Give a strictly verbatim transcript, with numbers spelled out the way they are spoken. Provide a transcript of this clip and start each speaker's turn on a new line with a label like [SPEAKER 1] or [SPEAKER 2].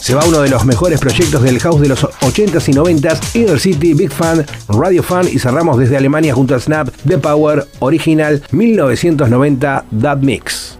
[SPEAKER 1] Se va uno de los mejores proyectos del house de los ochentas y noventas, Inner City, Big Fan, Radio Fan, y cerramos desde Alemania junto a Snap, The Power, Original, mil novecientos noventa, That Mix.